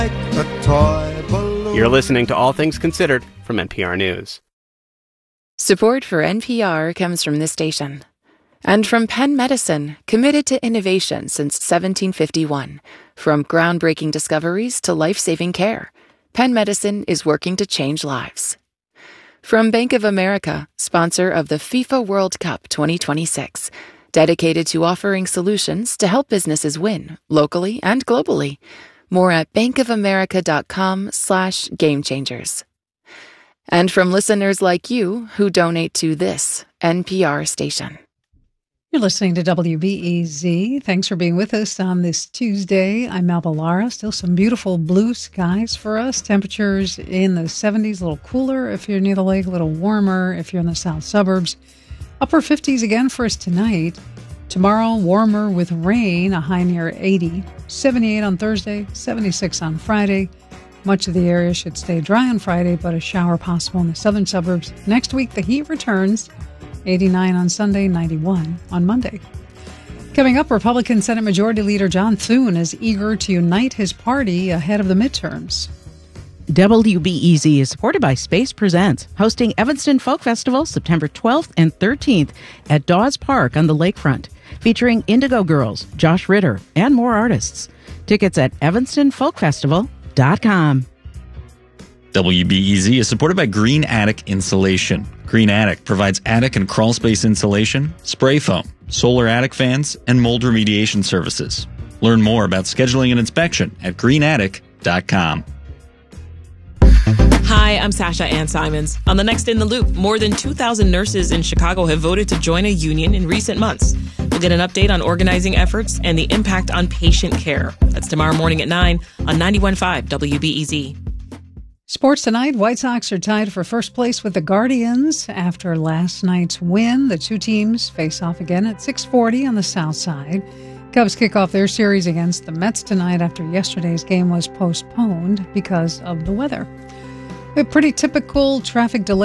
a toy balloon. You're listening to All Things Considered from NPR News. Support for NPR comes from this station. And from Penn Medicine, committed to innovation since 1751. From groundbreaking discoveries to life-saving care, Penn Medicine is working to change lives. From Bank of America, sponsor of the FIFA World Cup 2026, dedicated to offering solutions to help businesses win, locally and globally. More at bankofamerica.com/gamechangers. And from listeners like you who donate to this NPR station. You're listening to WBEZ. Thanks for being with us on this Tuesday. I'm Melba Lara. Still some beautiful blue skies for us. Temperatures in the 70s, a little cooler if you're near the lake, a little warmer if you're in the south suburbs. Upper 50s again for us tonight. Tomorrow, warmer with rain, a high near 80. 78 on Thursday, 76 on Friday. Much of the area should stay dry on Friday, but a shower possible in the southern suburbs. Next week, the heat returns. 89 on Sunday, 91 on Monday. Coming up, Republican Senate Majority Leader John Thune is eager to unite his party ahead of the midterms. WBEZ is supported by Space Presents, hosting Evanston Folk Festival September 12th and 13th at Dawes Park on the lakefront, featuring Indigo Girls, Josh Ritter, and more artists. Tickets at evanstonfolkfestival.com. WBEZ is supported by Green Attic Insulation. Green Attic provides attic and crawl space insulation, spray foam, solar attic fans, and mold remediation services. Learn more about scheduling an inspection at greenattic.com. Hi, I'm Sasha Ann Simons. On the next In the Loop, more than 2,000 nurses in Chicago have voted to join a union in recent months. We'll get an update on organizing efforts and the impact on patient care. That's tomorrow morning at 9 on 91.5 WBEZ. Sports tonight, White Sox are tied for first place with the Guardians after last night's win. The two teams face off again at 6:40 on the south side. Cubs kick off their series against the Mets tonight after yesterday's game was postponed because of the weather. A pretty typical traffic delay